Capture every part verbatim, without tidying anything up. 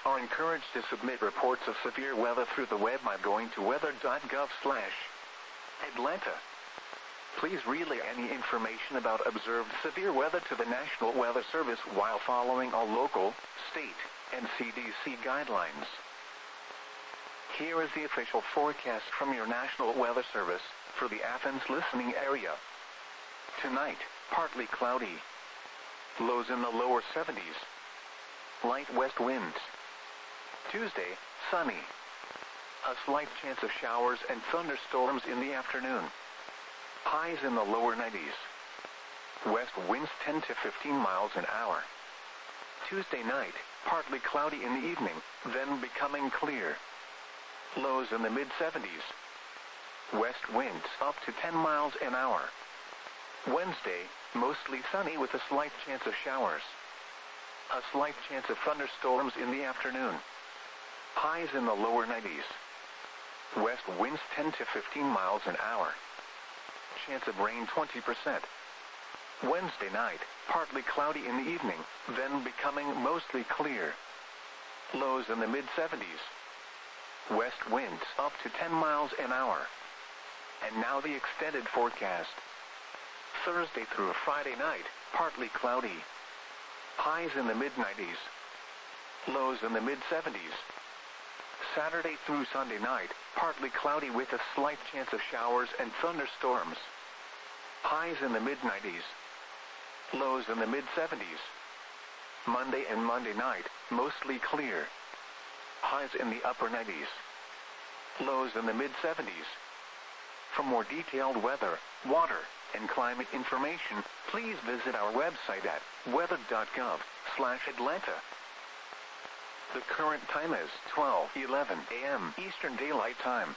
are encouraged to submit reports of severe weather through the web by going to weather dot gov slash Atlanta. Please relay any information about observed severe weather to the National Weather Service while following all local, state, and C D C guidelines. Here is the official forecast from your National Weather Service for the Athens listening area. Tonight, partly cloudy. Lows in the lower seventies. Light west winds. Tuesday, sunny. A slight chance of showers and thunderstorms in the afternoon. Highs in the lower nineties. West winds ten to fifteen miles an hour. Tuesday night, partly cloudy in the evening, then becoming clear. Lows in the mid seventies. West winds up to ten miles an hour. Wednesday, mostly sunny with a slight chance of showers. A slight chance of thunderstorms in the afternoon. Highs in the lower nineties. West winds ten to fifteen miles an hour. Chance of rain twenty percent. Wednesday night, partly cloudy in the evening, then becoming mostly clear. Lows in the mid seventies. West winds up to ten miles an hour. And now the extended forecast. Thursday through Friday night, partly cloudy. Highs in the mid nineties. Lows in the mid seventies. Saturday through Sunday night, partly cloudy with a slight chance of showers and thunderstorms. Highs in the mid nineties. Lows in the mid seventies. Monday and Monday night, mostly clear. Highs in the upper nineties. Lows in the mid seventies. For more detailed weather, water, and climate information, please visit our website at weather dot gov slash Atlanta. The current time is twelve eleven a m Eastern Daylight Time.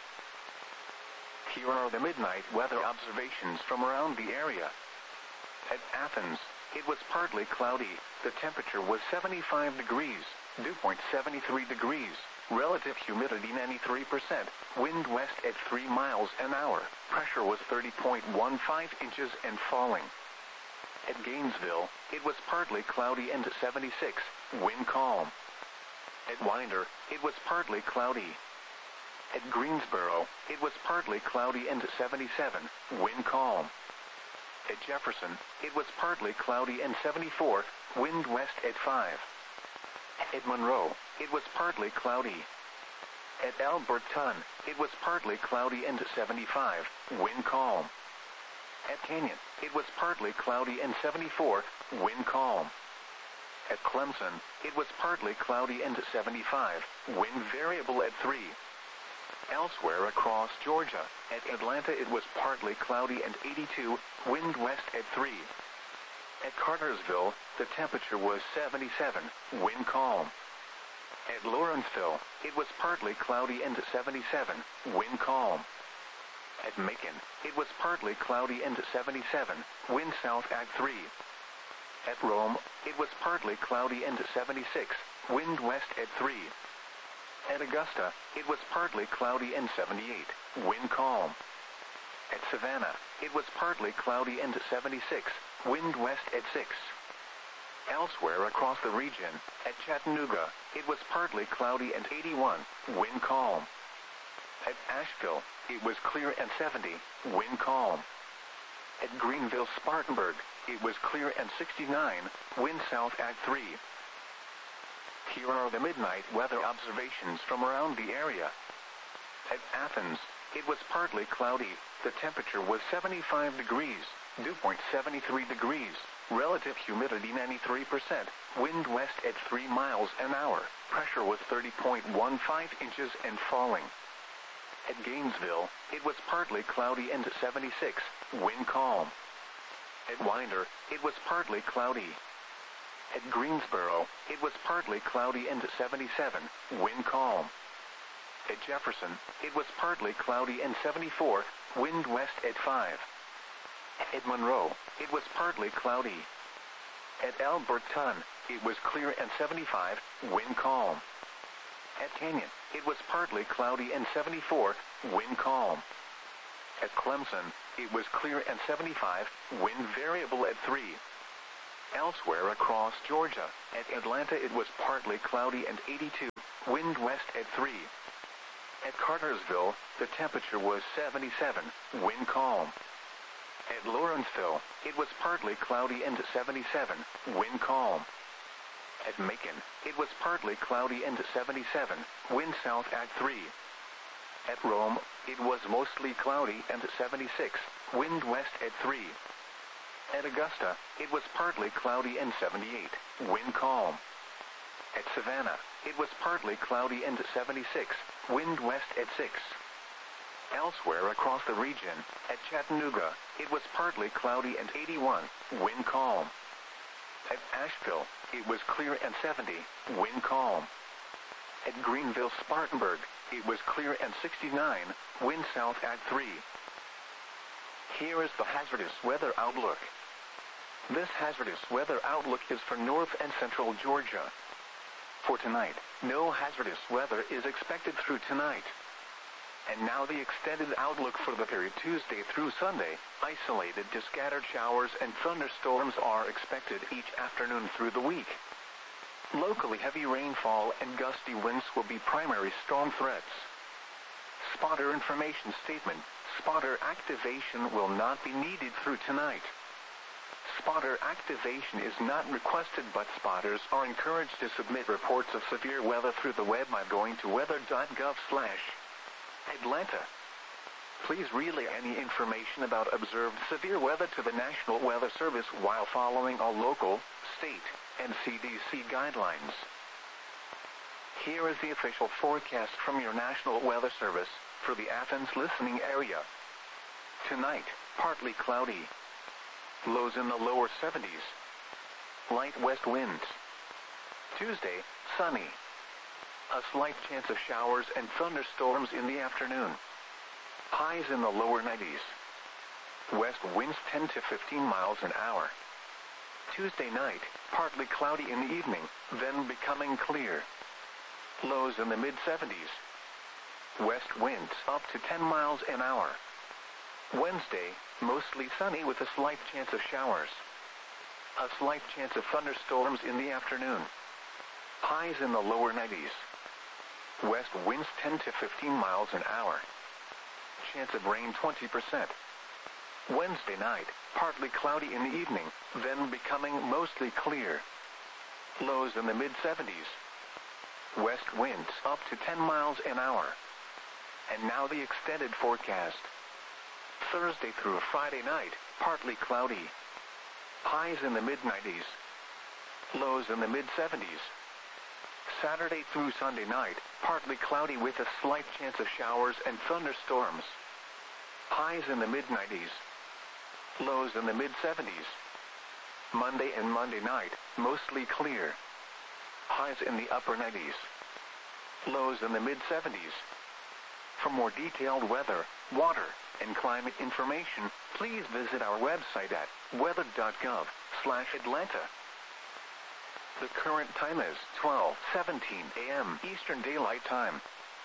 Here are the midnight weather observations from around the area. At Athens, it was partly cloudy. The temperature was seventy-five degrees, dew point seventy-three degrees, relative humidity ninety-three percent, wind west at three miles an hour, pressure was thirty point one five inches and falling. At Gainesville, it was partly cloudy and seventy-six, wind calm. At Winder, it was partly cloudy. At Greensboro, it was partly cloudy and seventy-seven, wind calm. At Jefferson, it was partly cloudy and seventy-four, wind west at five. At Monroe, it was partly cloudy. At Alberton, it was partly cloudy and seventy-five, wind calm. At Canyon, it was partly cloudy and seventy-four, wind calm. At Clemson, it was partly cloudy and seventy-five, wind variable at three. Elsewhere across Georgia, at Atlanta it was partly cloudy and eighty-two, wind west at three. At Cartersville, the temperature was seventy-seven, wind calm. At Lawrenceville, it was partly cloudy and seventy-seven, wind calm. At Macon, it was partly cloudy and seventy-seven, wind south at three. At Rome, it was partly cloudy and seventy-six, wind west at three. At Augusta, it was partly cloudy and seventy-eight, wind calm. At Savannah, it was partly cloudy and seventy-six, wind west at six. Elsewhere across the region, at Chattanooga, it was partly cloudy and eighty-one, wind calm. At Asheville, it was clear and seventy, wind calm. At Greenville-Spartanburg, it was clear and sixty-nine, wind south at three. Here are the midnight weather observations from around the area. At Athens, it was partly cloudy. The temperature was seventy-five degrees, dew point seventy-three degrees, relative humidity ninety-three percent, wind west at three miles an hour, pressure was thirty point one five inches and falling. At Gainesville, it was partly cloudy and seventy-six, wind calm. At Winder, it was partly cloudy. At Greensboro, it was partly cloudy and seventy-seven, wind calm. At Jefferson, it was partly cloudy and seventy-four, wind west at five. At Monroe, it was partly cloudy. At Alberton, it was clear and seventy-five, wind calm. At Canyon, it was partly cloudy and seventy-four, wind calm. At Clemson, it was clear and seventy-five, wind variable at three. Elsewhere across Georgia, at Atlanta it was partly cloudy and eighty-two. wind west at three. At Cartersville, the temperature was seventy-seven, wind calm. At Lawrenceville, it was partly cloudy and seventy-seven, wind calm. At Macon, it was partly cloudy and seventy-seven, wind south at three. At Rome, it was mostly cloudy and seventy-six, wind west at three. At Augusta, it was partly cloudy and seventy-eight, wind calm. At Savannah, it was partly cloudy and seventy-six, wind west at six. Elsewhere across the region, at Chattanooga, it was partly cloudy and eighty-one, wind calm. At Asheville, it was clear and seventy, wind calm. At Greenville-Spartanburg, it was clear and sixty-nine, wind south at three. Here is the hazardous weather outlook. This hazardous weather outlook is for north and central Georgia. For tonight, no hazardous weather is expected through tonight. And now the extended outlook for the period Tuesday through Sunday. Isolated to scattered showers and thunderstorms are expected each afternoon through the week. Locally heavy rainfall and gusty winds will be primary storm threats. Spotter information statement. Spotter activation will not be needed through tonight. Spotter activation is not requested, but spotters are encouraged to submit reports of severe weather through the web by going to weather dot gov slash Atlanta. Please relay any information about observed severe weather to the National Weather Service while following all local, state, and C D C guidelines. Here is the official forecast from your National Weather Service for the Athens listening area. Tonight, partly cloudy. Lows in the lower seventies. Light west winds. Tuesday, sunny. A slight chance of showers and thunderstorms in the afternoon. Highs in the lower nineties. West winds ten to fifteen miles an hour. Tuesday night, partly cloudy in the evening, then becoming clear. Lows in the mid seventies. West winds up to ten miles an hour. Wednesday, mostly sunny with a slight chance of showers. A slight chance of thunderstorms in the afternoon. Highs in the lower nineties. West winds ten to fifteen miles an hour. Chance of rain twenty percent. Wednesday night, partly cloudy in the evening, then becoming mostly clear. Lows in the mid seventies. West winds up to ten miles an hour. And now the extended forecast. Thursday through Friday night, partly cloudy. Highs in the mid nineties. Lows in the mid seventies. Saturday through Sunday night, partly cloudy with a slight chance of showers and thunderstorms. Highs in the mid nineties. Lows in the mid seventies. Monday and Monday night, mostly clear. Highs in the upper nineties. Lows in the mid seventies. For more detailed weather, water, and climate information, please visit our website at weather dot gov slash Atlanta. The current time is twelve seventeen a m Eastern Daylight Time.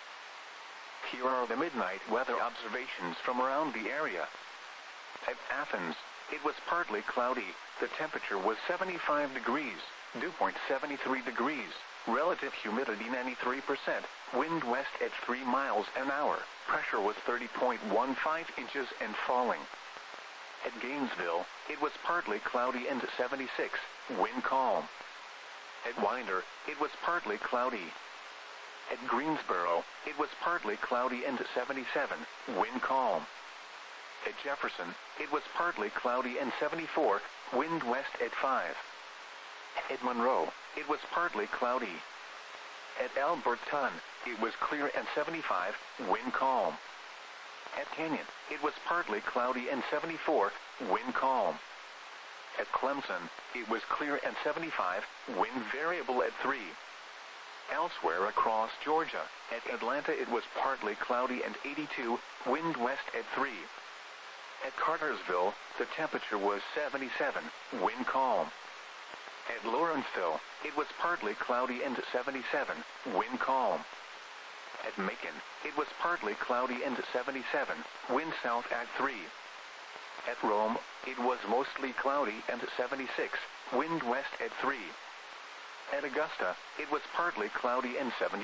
Here are the midnight weather observations from around the area. At Athens, it was partly cloudy. The temperature was seventy-five degrees, dew point seventy-three degrees, relative humidity ninety-three percent, wind west at three miles an hour, pressure was thirty point one five inches and falling. At Gainesville, it was partly cloudy and seventy-six, wind calm. At Winder, it was partly cloudy. At Greensboro, it was partly cloudy and seventy-seven, wind calm. At Jefferson, it was partly cloudy and seventy-four, wind west at five. At Monroe, it was partly cloudy. At Alberton, it was clear and seventy-five, wind calm. At Canyon, it was partly cloudy and seventy-four, wind calm. At Clemson, it was clear and seventy-five, wind variable at three. Elsewhere across Georgia, at Atlanta it was partly cloudy and eighty-two, wind west at three. At Cartersville, the temperature was seventy-seven, wind calm. At Lawrenceville, it was partly cloudy and seventy-seven, wind calm. At Macon, it was partly cloudy and seventy-seven, wind south at three. At Rome, it was mostly cloudy and seventy-six, wind west at three. At Augusta, it was partly cloudy and seventy.